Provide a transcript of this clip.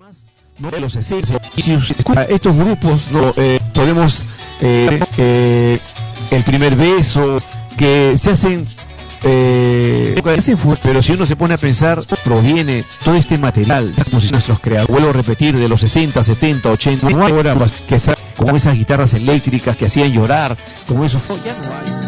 no de los 60. Y si usted escucha estos grupos, no, podemos el primer beso, que se hacen pero si uno se pone a pensar, proviene todo este material, como si nuestros creadores, vuelvo a repetir, de los 60, 70, 80, ahora que con esas guitarras eléctricas que hacían llorar, como eso, ya no hay.